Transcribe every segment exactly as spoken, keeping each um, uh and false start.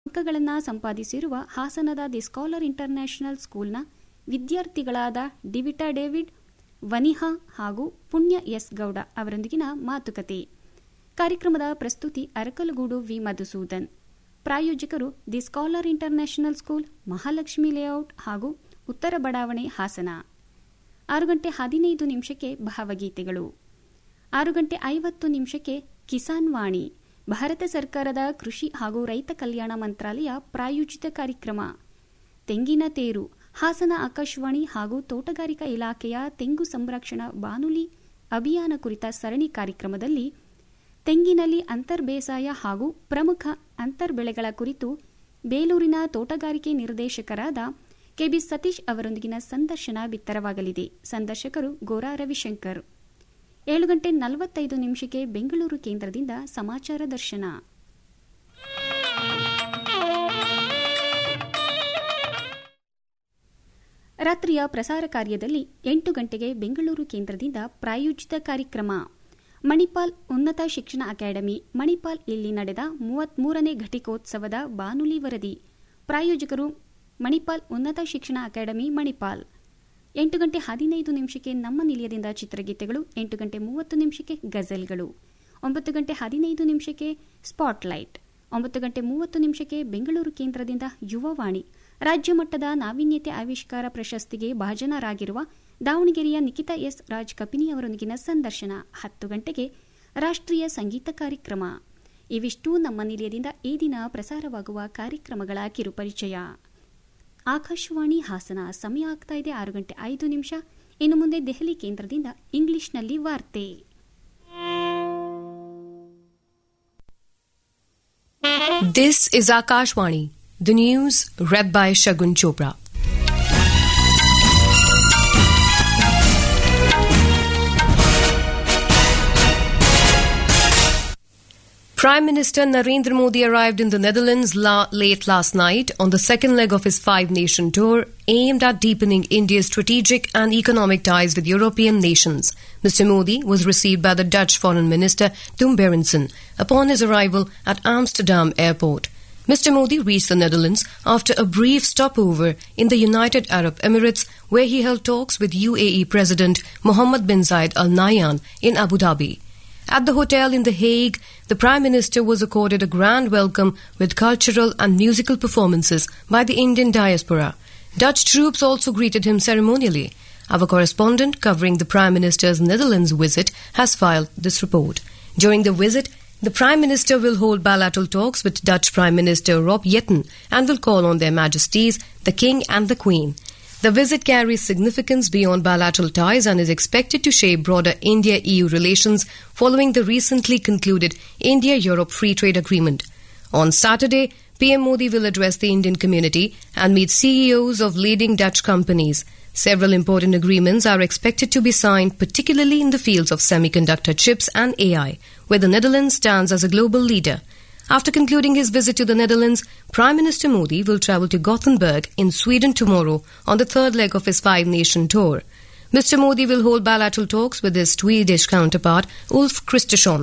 ಅಂಕಗಳನ್ನು ಸಂಪಾದಿಸಿರುವ ಹಾಸನದ the scholar international ಸ್ಕೂಲ್ನ ವಿದ್ಯಾರ್ಥಿಗಳಾದ ಡಿವಿಟಾ ಡೇವಿಡ್, ವನಿಹಾ ಹಾಗೂ ಪುಣ್ಯ ಎಸ್ ಗೌಡ ಅವರೊಂದಿಗಿನ ಮಾತುಕತೆ. ಕಾರ್ಯಕ್ರಮದ ಪ್ರಸ್ತುತಿ ಅರಕಲಗೂಡು ವಿ ಮಧುಸೂದನ್. ಪ್ರಾಯೋಜಕರು the scholar international school, Mahalakshmi layout ಹಾಗೂ ಉತ್ತರ ಬಡಾವಣೆ, ಹಾಸನ. ಆರು ಗಂಟೆ ಹದಿನೈದು ನಿಮಿಷಕ್ಕೆ ಭಾವಗೀತೆಗಳು. ಆರು ಗಂಟೆ ಐವತ್ತು ನಿಮಿಷಕ್ಕೆ ಕಿಸಾನ್ ವಾಣಿ, ಭಾರತ ಸರ್ಕಾರದ ಕೃಷಿ ಹಾಗೂ ರೈತ ಕಲ್ಯಾಣ ಮಂತ್ರಾಲಯ ಪ್ರಾಯೋಜಿತ ಕಾರ್ಯಕ್ರಮ. ತೆಂಗಿನ ತೇರು, ಹಾಸನ ಆಕಾಶವಾಣಿ ಹಾಗೂ ತೋಟಗಾರಿಕಾ ಇಲಾಖೆಯ ತೆಂಗು ಸಂರಕ್ಷಣಾ ಬಾನುಲಿ ಅಭಿಯಾನ ಕುರಿತ ಸರಣಿ ಕಾರ್ಯಕ್ರಮದಲ್ಲಿ ತೆಂಗಿನಲ್ಲಿ ಅಂತರ್ ಬೇಸಾಯ ಹಾಗೂ ಪ್ರಮುಖ ಅಂತರ್ ಬೆಳೆಗಳ ಕುರಿತು ಬೇಲೂರಿನ ತೋಟಗಾರಿಕೆ ನಿರ್ದೇಶಕರಾದ ಕೆಬಿ ಸತೀಶ್ ಅವರೊಂದಿಗಿನ ಸಂದರ್ಶನ ಬಿತ್ತರವಾಗಲಿದೆ. ಸಂದರ್ಶಕರು ಗೋರಾ ರವಿಶಂಕರ್. ಏಳು ಗಂಟೆ ನಲವತ್ತೈದು ನಿಮಿಷಕ್ಕೆ ಬೆಂಗಳೂರು ಕೇಂದ್ರದಿಂದ ಸಮಾಚಾರ ದರ್ಶನ. ರಾತ್ರಿಯ ಪ್ರಸಾರ ಕಾರ್ಯದಲ್ಲಿ ಎಂಟು ಗಂಟೆಗೆ ಬೆಂಗಳೂರು ಕೇಂದ್ರದಿಂದ ಪ್ರಾಯೋಜಿತ ಕಾರ್ಯಕ್ರಮ ಮಣಿಪಾಲ್ ಉನ್ನತ ಶಿಕ್ಷಣ ಅಕಾಡೆಮಿ, ಮಣಿಪಾಲ್ ಇಲ್ಲಿ ನಡೆದ ಮೂವತ್ಮೂರನೇ ಘಟಿಕೋತ್ಸವದ ಬಾನುಲಿ ವರದಿ. ಪ್ರಾಯೋಜಕರು ಮಣಿಪಾಲ್ ಉನ್ನತ ಶಿಕ್ಷಣ ಅಕಾಡೆಮಿ, ಮಣಿಪಾಲ್. ಎಂಟು ಗಂಟೆ ಹದಿನೈದು ನಿಮಿಷಕ್ಕೆ ನಮ್ಮ ನಿಲಯದಿಂದ ಚಿತ್ರಗೀತೆಗಳು, ಎಂಟು ಗಂಟೆ ಮೂವತ್ತು ನಿಮಿಷಕ್ಕೆ ಗಜಲ್ಗಳು, ಒಂಬತ್ತು ಗಂಟೆ ಹದಿನೈದು ನಿಮಿಷಕ್ಕೆ ಸ್ಪಾಟ್ಲೈಟ್, ಒಂಬತ್ತು ಗಂಟೆ ಮೂವತ್ತು ನಿಮಿಷಕ್ಕೆ ಬೆಂಗಳೂರು ಕೇಂದ್ರದಿಂದ ಯುವವಾಣಿ, ರಾಜ್ಯ ಮಟ್ಟದ ನಾವೀನ್ಯತೆ ಆವಿಷ್ಕಾರ ಪ್ರಶಸ್ತಿಗೆ ಭಾಜನರಾಗಿರುವ ದಾವಣಗೆರೆಯ ನಿಖಿತಾ ಎಸ್ ರಾಜ್ ಕಪಿನಿ ಅವರೊಂದಿಗಿನ ಸಂದರ್ಶನ. ಹತ್ತು ಗಂಟೆಗೆ ರಾಷ್ಟ್ರೀಯ ಸಂಗೀತ ಕಾರ್ಯಕ್ರಮ. ಇವಿಷ್ಟು ನಮ್ಮ ನಿಲಯದಿಂದ ಈ ದಿನ ಪ್ರಸಾರವಾಗುವ ಕಾರ್ಯಕ್ರಮಗಳ ಕಿರುಪರಿಚಯ. ಆಕಾಶವಾಣಿ ಹಾಸನ. ಸಮಯ ಆಗ್ತಾ ಇದೆ ಆರು ಗಂಟೆ ಐದು ನಿಮಿಷ. ಇನ್ನು ಮುಂದೆ ದೆಹಲಿ ಕೇಂದ್ರದಿಂದ ಇಂಗ್ಲಿಷ್ನಲ್ಲಿ ವಾರ್ತೆ. This is Akashvani. The news read by Shagun Chopra. Prime Minister Narendra Modi arrived in the Netherlands la- late last night on the second leg of his five-nation tour aimed at deepening India's strategic and economic ties with European nations. Mister Modi was received by the Dutch Foreign Minister Tom Berendsen upon his arrival at Amsterdam Airport. Mister Modi reached the Netherlands after a brief stopover in the United Arab Emirates, where he held talks with U A E President Mohammed bin Zayed Al Nahyan in Abu Dhabi. At the hotel in The Hague, the Prime Minister was accorded a grand welcome with cultural and musical performances by the Indian diaspora. Dutch troops also greeted him ceremonially. Our correspondent covering the Prime Minister's Netherlands visit has filed this report. During the visit, the Prime Minister will hold bilateral talks with Dutch Prime Minister Rob Jetten and will call on their Majesties, the King and the Queen. The visit carries significance beyond bilateral ties and is expected to shape broader India-E U relations following the recently concluded India-Europe Free Trade Agreement. On Saturday, P M Modi will address the Indian community and meet C E Os of leading Dutch companies. Several important agreements are expected to be signed, particularly in the fields of semiconductor chips and A I, where the Netherlands stands as a global leader. After concluding his visit to the Netherlands, Prime Minister Modi will travel to Gothenburg in Sweden tomorrow on the third leg of his five-nation tour. Mister Modi will hold bilateral talks with his Swedish counterpart, Ulf Kristersson.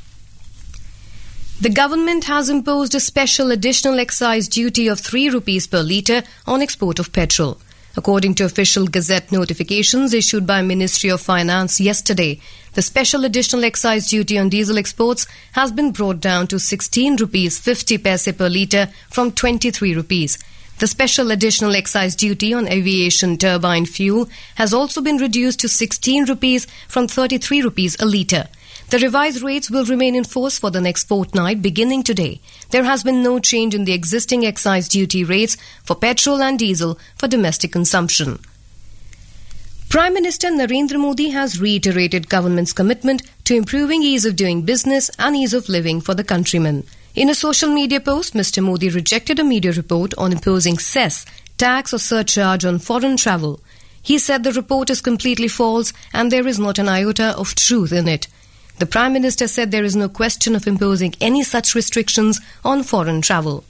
The government has imposed a special additional excise duty of three rupees per litre on export of petrol. According to official Gazette notifications issued by Ministry of Finance yesterday, the special additional excise duty on diesel exports has been brought down to sixteen rupees fifty paise per litre from twenty-three rupees. The special additional excise duty on aviation turbine fuel has also been reduced to sixteen rupees from thirty-three rupees a litre. The revised rates will remain in force for the next fortnight beginning today. There has been no change in the existing excise duty rates for petrol and diesel for domestic consumption. Prime Minister Narendra Modi has reiterated government's commitment to improving ease of doing business and ease of living for the countrymen. In a social media post, Mister Modi rejected a media report on imposing cess, tax or surcharge on foreign travel. He said the report is completely false and there is not an iota of truth in it. The Prime Minister said there is no question of imposing any such restrictions on foreign travel.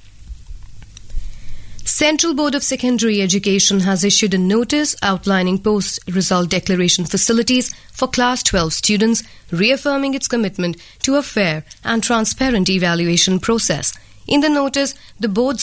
Central Board of Secondary Education has issued a notice outlining post-result declaration facilities for Class twelve students, reaffirming its commitment to a fair and transparent evaluation process. In the notice, the board